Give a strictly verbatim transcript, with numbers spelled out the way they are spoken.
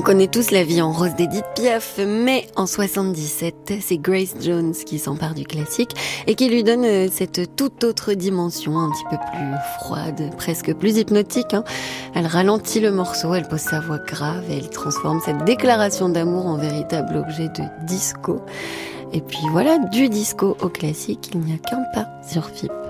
On connaît tous la vie en rose d'Edith Piaf, mais en soixante-dix-sept, c'est Grace Jones qui s'empare du classique et qui lui donne cette toute autre dimension, un petit peu plus froide, presque plus hypnotique. Hein. Elle ralentit le morceau, elle pose sa voix grave et elle transforme cette déclaration d'amour en véritable objet de disco. Et puis voilà, du disco au classique, il n'y a qu'un pas sur F I P.